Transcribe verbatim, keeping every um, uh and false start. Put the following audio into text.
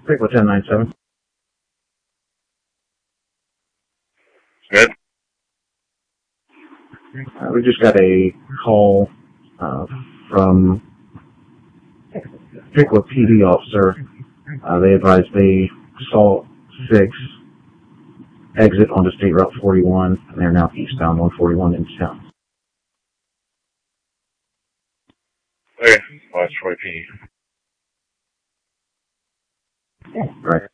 Pickle ten nine seven. Good. Uh, we just got a call uh, from Pickle P D officer. Uh, they advised they saw six exit onto State Route forty-one, and they're now eastbound one forty-one into town. Okay. Well, that's Troy P. Right.